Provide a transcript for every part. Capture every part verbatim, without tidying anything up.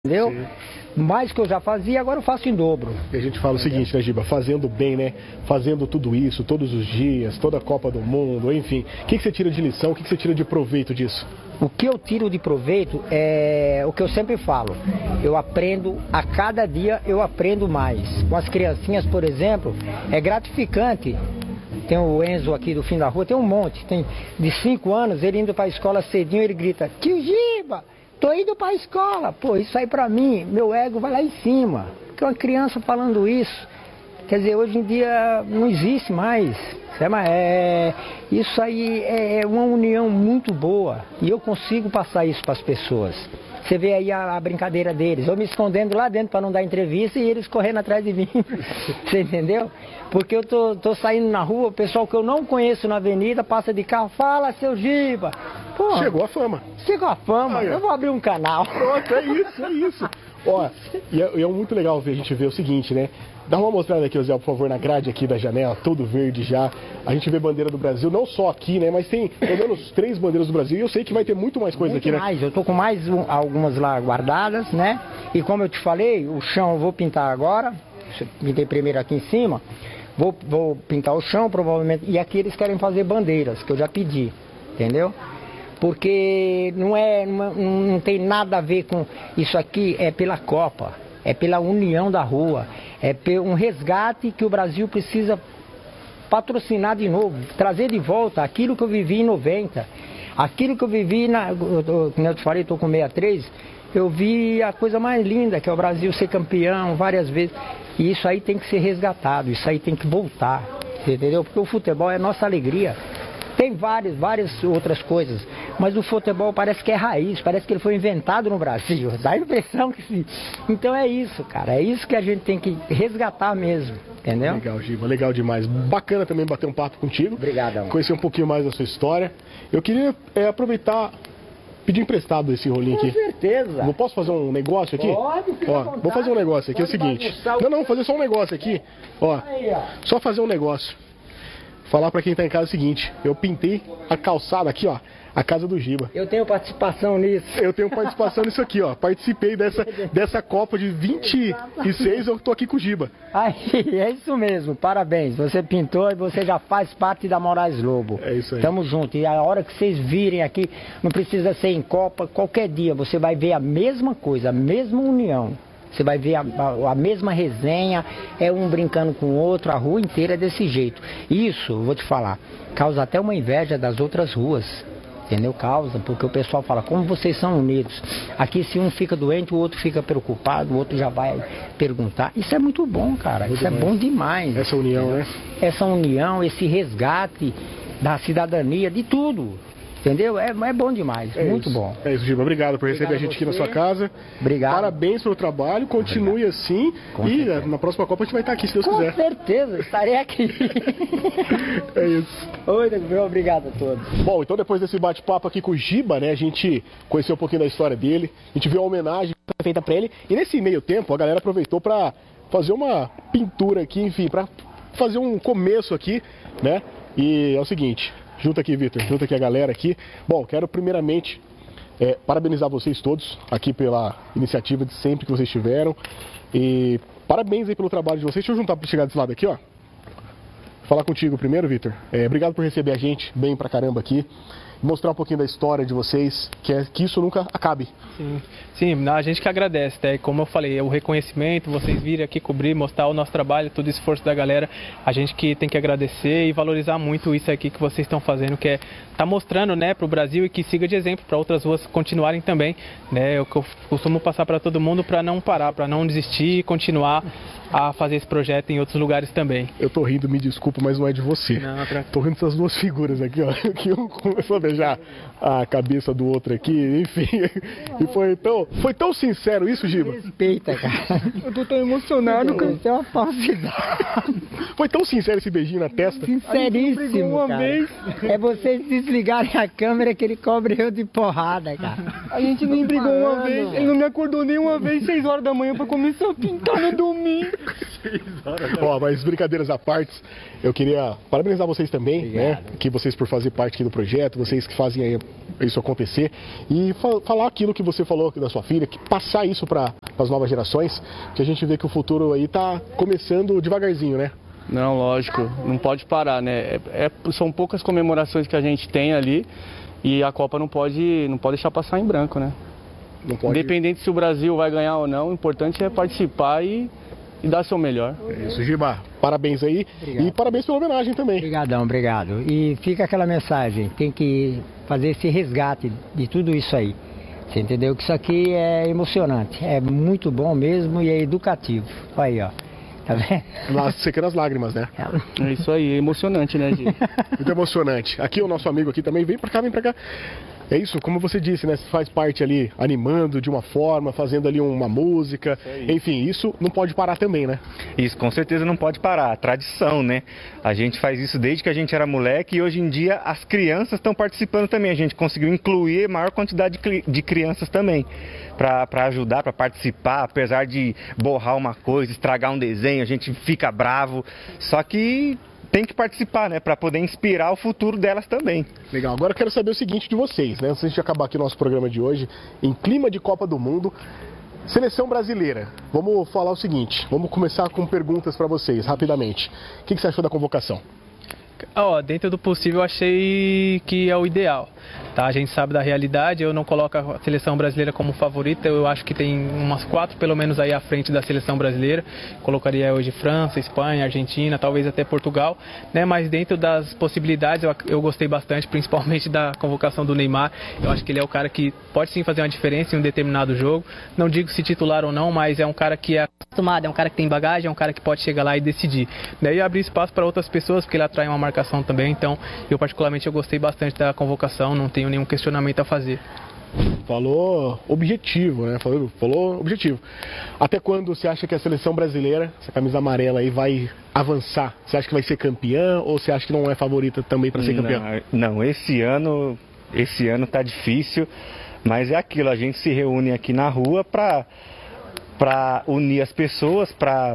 Entendeu? Sim. Mais que eu já fazia, agora eu faço em dobro. E a gente fala o seguinte, né, Giba? Fazendo bem, né? Fazendo tudo isso, todos os dias, toda a Copa do Mundo, enfim. O que, que você tira de lição? O que, que você tira de proveito disso? O que eu tiro de proveito é o que eu sempre falo. Eu aprendo, a cada dia eu aprendo mais. Com as criancinhas, por exemplo, é gratificante. Tem o Enzo aqui do fim da rua, tem um monte. Tem de cinco anos, ele indo para a escola cedinho, ele grita, tio Giba, tô indo para a escola. Pô, isso aí pra mim, meu ego vai lá em cima. Porque uma criança falando isso, quer dizer, hoje em dia não existe mais. É, isso aí é uma união muito boa. E eu consigo passar isso para as pessoas. Você vê aí a, a brincadeira deles. Eu me escondendo lá dentro para não dar entrevista e eles correndo atrás de mim. Você entendeu? Porque eu tô, tô saindo na rua, o pessoal que eu não conheço na avenida passa de carro, fala, seu Giba. Pô, chegou a fama. Chegou a fama, ah, é. Eu vou abrir um canal. Pronto, é isso, é isso. Ó, e é, é muito legal ver, a gente ver o seguinte, né? Dá uma mostrada aqui, Zé, por favor, na grade aqui da janela, todo verde já. A gente vê bandeira do Brasil, não só aqui, né? Mas tem pelo menos três bandeiras do Brasil e eu sei que vai ter muito mais coisa muito aqui, mais. né? Eu tô com mais um, algumas lá guardadas, né? E como eu te falei, o chão eu vou pintar agora. Pintei primeiro aqui em cima. Vou, vou pintar o chão, provavelmente. E aqui eles querem fazer bandeiras, que eu já pedi, entendeu? Porque não, é, não, não tem nada a ver com isso aqui, é pela Copa, é pela união da rua, é um resgate que o Brasil precisa patrocinar de novo, trazer de volta aquilo que eu vivi em noventa, aquilo que eu vivi, na, eu, como eu te falei, estou com sessenta e três, eu vi a coisa mais linda, que é o Brasil ser campeão várias vezes, e isso aí tem que ser resgatado, isso aí tem que voltar, entendeu? Porque o futebol é nossa alegria. Tem várias, várias outras coisas, mas o futebol parece que é raiz, parece que ele foi inventado no Brasil, dá a impressão que sim. Então é isso, cara, é isso que a gente tem que resgatar mesmo, entendeu? Legal, Giba, legal demais. Bacana também bater um papo contigo. Obrigado. Conhecer um pouquinho mais da sua história. Eu queria é, aproveitar, pedir emprestado esse rolinho aqui. Com certeza. Eu posso fazer um negócio aqui? Pode, fica ó, à vontade. Vou fazer um negócio aqui, Pode é o seguinte. o Não, não, vou fazer só um negócio aqui. Ó, aí, ó. Só fazer um negócio. Falar pra quem tá em casa o seguinte, eu pintei a calçada aqui, ó, a casa do Giba. Eu tenho participação nisso. Eu tenho participação nisso aqui, ó. Participei dessa, dessa Copa de vinte e seis, eu tô aqui com o Giba. Aí, é isso mesmo, parabéns. Você pintou e você já faz parte da Moraes Lobo. É isso aí. Tamo junto. E a hora que vocês virem aqui, não precisa ser em Copa, qualquer dia, você vai ver a mesma coisa, a mesma união. Você vai ver a, a, a mesma resenha, é um brincando com o outro, a rua inteira é desse jeito. Isso, eu vou te falar, causa até uma inveja das outras ruas, entendeu? Causa, porque o pessoal fala, como vocês são unidos. Aqui se um fica doente, o outro fica preocupado, o outro já vai perguntar. Isso é muito bom, cara, muito isso bom. É bom demais. Essa união, né? Essa união, esse resgate da cidadania, de tudo. Entendeu? É, é bom demais, é muito isso. bom. É isso, Giba. Obrigado por receber Obrigado a gente aqui na sua casa. Obrigado. Parabéns pelo trabalho, continue Obrigado. assim. Com e certeza. Na próxima Copa a gente vai estar aqui, se Deus Com quiser. Com certeza, estarei aqui. É isso. Oi, meu obrigado a todos. Bom, então depois desse bate-papo aqui com o Giba, né, a gente conheceu um pouquinho da história dele, a gente viu a homenagem feita pra ele. E nesse meio tempo, a galera aproveitou pra fazer uma pintura aqui, enfim, pra fazer um começo aqui, né? E é o seguinte... Junta aqui, Vitor, junta aqui a galera aqui. Bom, quero primeiramente é, parabenizar vocês todos aqui pela iniciativa de sempre que vocês tiveram. E parabéns aí pelo trabalho de vocês. Deixa eu juntar para chegar desse lado aqui, ó. Falar contigo primeiro, Vitor. É, obrigado por receber a gente bem pra caramba aqui. Mostrar um pouquinho da história de vocês, que, é, que isso nunca acabe. Sim, sim, a gente que agradece, né? Como eu falei, é o reconhecimento, vocês virem aqui cobrir, mostrar o nosso trabalho, todo o esforço da galera, a gente que tem que agradecer e valorizar muito isso aqui que vocês estão fazendo, que é tá mostrando, né, para o Brasil e que siga de exemplo para outras ruas continuarem também, né? Eu, eu costumo passar para todo mundo para não parar, para não desistir e continuar a fazer esse projeto em outros lugares também. Eu tô rindo, me desculpa, mas não é de você. Não, pra... Tô rindo dessas duas figuras aqui, ó, que um começou a beijar a cabeça do outro aqui, enfim. E foi tão, foi tão sincero isso, Giba? Respeita, cara. Eu tô tão emocionado que isso é uma falsidade. Foi tão sincero esse beijinho na testa. Sinceríssimo, uma cara. Vez. É vocês desligarem a câmera que ele cobre eu de porrada, cara. A gente nem brigou uma vez, ele não me acordou nem uma vez, seis horas da manhã pra começar a pintar no domingo. Ó, mas brincadeiras à parte, eu queria parabenizar vocês também, né? Que vocês por fazer parte aqui do projeto, vocês que fazem aí isso acontecer. E fa falar aquilo que você falou da sua filha, que passar isso para as novas gerações, que a gente vê que o futuro aí tá começando devagarzinho, né? Não, lógico, não pode parar, né? É, é, são poucas comemorações que a gente tem ali e a Copa não pode, não pode deixar passar em branco, né? Não pode... Independente se o Brasil vai ganhar ou não, o importante é participar e, e dar seu melhor. É isso, Giba. Parabéns aí. Obrigado. E parabéns pela homenagem também. Obrigadão, obrigado. E fica aquela mensagem, tem que fazer esse resgate de tudo isso aí. Você entendeu? Que isso aqui é emocionante, é muito bom mesmo e é educativo. Olha aí, ó. Tá vendo? Lá secando as lágrimas, né? É isso aí, é emocionante, né, Gi? Muito emocionante. Aqui o nosso amigo aqui também, vem pra cá, vem pra cá. É isso, como você disse, né? Você faz parte ali animando de uma forma, fazendo ali uma música. Enfim, isso não pode parar também, né? Isso, com certeza não pode parar. Tradição, né? A gente faz isso desde que a gente era moleque e hoje em dia as crianças estão participando também. A gente conseguiu incluir a maior quantidade de crianças também para ajudar, para participar. Apesar de borrar uma coisa, estragar um desenho, a gente fica bravo. Só que tem que participar, né, para poder inspirar o futuro delas também. Legal, agora eu quero saber o seguinte de vocês, né, antes de acabar aqui o nosso programa de hoje, em clima de Copa do Mundo, seleção brasileira, vamos falar o seguinte, vamos começar com perguntas para vocês, rapidamente. O que, que você achou da convocação? Oh, dentro do possível eu achei que é o ideal, tá? A gente sabe da realidade, eu não coloco a seleção brasileira como favorita, eu acho que tem umas quatro pelo menos aí à frente da seleção brasileira, colocaria hoje França, Espanha, Argentina, talvez até Portugal, né? Mas dentro das possibilidades eu, eu gostei bastante, principalmente da convocação do Neymar, eu acho que ele é o cara que pode sim fazer uma diferença em um determinado jogo, não digo se titular ou não, mas é um cara que é acostumado, é um cara que tem bagagem, é um cara que pode chegar lá e decidir, né? E abrir espaço para outras pessoas, porque ele atrai uma marcação também, então eu particularmente eu gostei bastante da convocação, não tenho nenhum questionamento a fazer. Falou objetivo, né? Falou, falou objetivo. Até quando você acha que a seleção brasileira, essa camisa amarela aí, vai avançar? Você acha que vai ser campeã ou você acha que não é favorita também para ser campeã? Não, não, esse ano, esse ano tá difícil, mas é aquilo, a gente se reúne aqui na rua para para unir as pessoas, para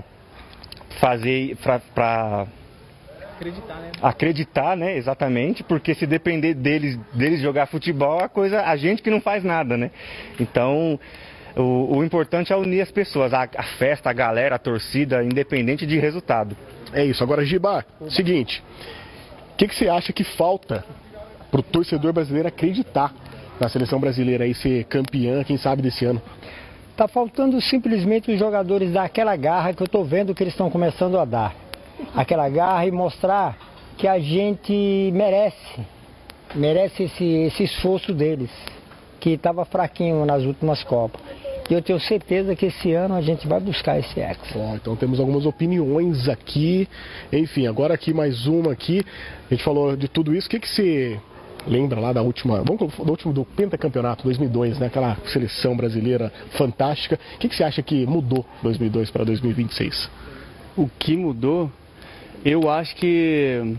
fazer, para Acreditar, né? Acreditar, né? Exatamente, porque se depender deles, deles jogar futebol, a coisa, a gente que não faz nada, né? Então, o, o importante é unir as pessoas, a, a festa, a galera, a torcida, independente de resultado. É isso. Agora, Giba, seguinte, o que, que você acha que falta pro torcedor brasileiro acreditar na seleção brasileira aí ser campeã, quem sabe, desse ano? Tá faltando simplesmente os jogadores dar aquela garra que eu tô vendo que eles estão começando a dar. Aquela garra e mostrar que a gente merece, merece esse, esse esforço deles, que estava fraquinho nas últimas Copas. E eu tenho certeza que esse ano a gente vai buscar esse ex. Bom, então temos algumas opiniões aqui, enfim, agora aqui mais uma aqui, a gente falou de tudo isso, o que que você lembra lá da última, vamos do último do pentacampeonato dois mil e dois, né, aquela seleção brasileira fantástica, o que que você acha que mudou dois mil e dois para dois mil e vinte e seis? O que mudou? Eu acho que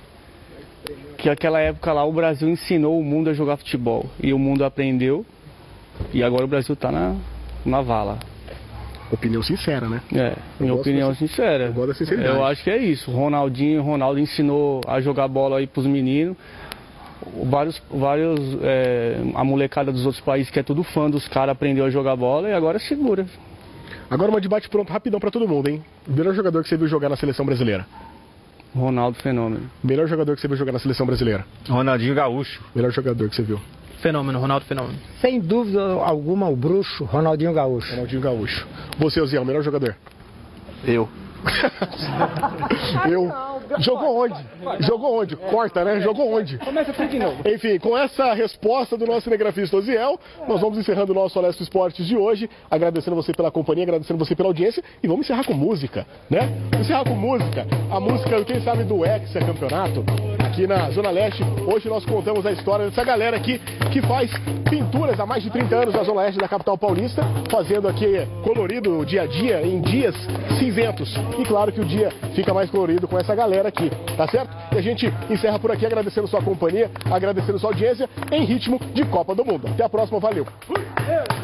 que aquela época lá o Brasil ensinou o mundo a jogar futebol e o mundo aprendeu e agora o Brasil está na, na vala. Opinião sincera, né? É, minha opinião dessa, sincera. Eu gosto da sinceridade. Eu acho que é isso. Ronaldinho, Ronaldo ensinou a jogar bola aí pros meninos. Vários, vários, é, a molecada dos outros países que é tudo fã dos caras aprendeu a jogar bola e agora segura. Agora uma debate pronto rapidão pra todo mundo, hein? Melhor jogador que você viu jogar na seleção brasileira? Ronaldo Fenômeno. Melhor jogador que você viu jogar na seleção brasileira? Ronaldinho Gaúcho. Melhor jogador que você viu? Fenômeno, Ronaldo Fenômeno. Sem dúvida alguma, o bruxo, Ronaldinho Gaúcho. Ronaldinho Gaúcho. Você, Oziel, melhor jogador? Eu. Eu. Jogou onde? Jogou onde? Corta, né? Jogou onde? Começa tudo de novo. Enfim, com essa resposta do nosso cinegrafista Oziel, nós vamos encerrando o nosso Olesp Esportes de hoje, agradecendo você pela companhia, agradecendo você pela audiência e vamos encerrar com música, né? Vamos encerrar com música. A música, quem sabe, do Hexa Campeonato, aqui na Zona Leste. Hoje nós contamos a história dessa galera aqui que faz pinturas há mais de trinta anos na Zona Leste da capital paulista, fazendo aqui colorido o dia a dia em dias cinzentos. E claro que o dia fica mais colorido com essa galera aqui, tá certo? E a gente encerra por aqui agradecendo sua companhia, agradecendo sua audiência em ritmo de Copa do Mundo. Até a próxima, valeu!